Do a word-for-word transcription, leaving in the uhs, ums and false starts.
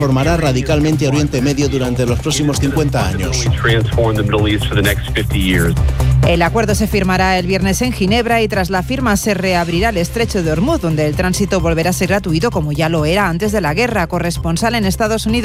Formará radicalmente a Oriente Medio durante los próximos cincuenta años. El acuerdo se firmará el viernes en Ginebra y tras la firma se reabrirá el estrecho de Hormuz, donde el tránsito volverá a ser gratuito como ya lo era antes de la guerra. Corresponsal en Estados Unidos.